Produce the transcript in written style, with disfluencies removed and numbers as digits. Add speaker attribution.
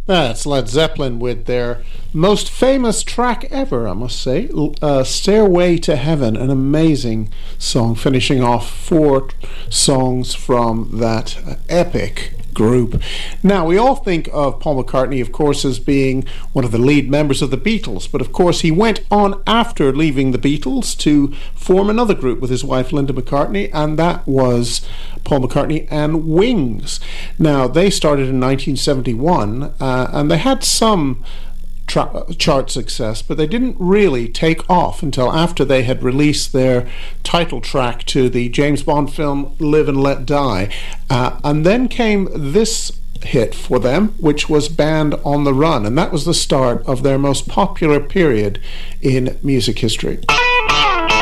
Speaker 1: That's Led Zeppelin with their most famous track ever, I must say, Stairway to Heaven, an amazing song, finishing off 4 songs from that epic group. Now, we all think of Paul McCartney, of course, as being one of the lead members of the Beatles, but of course he went on after leaving the Beatles to form another group with his wife Linda McCartney, and that was Paul McCartney and Wings. Now, they started in 1971, and they had some chart success, but they didn't really take off until after they had released their title track to the James Bond film Live and Let Die, and then came this hit for them, which was Band on the Run, and that was the start of their most popular period in music history.